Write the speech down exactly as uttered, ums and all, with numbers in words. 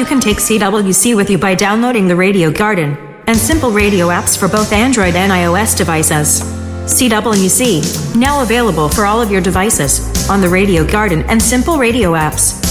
you can take C W C with you by downloading the Radio Garden and Simple Radio apps for both Android and iOS devices. C W C, now available for all of your devices on the Radio Garden and Simple Radio apps.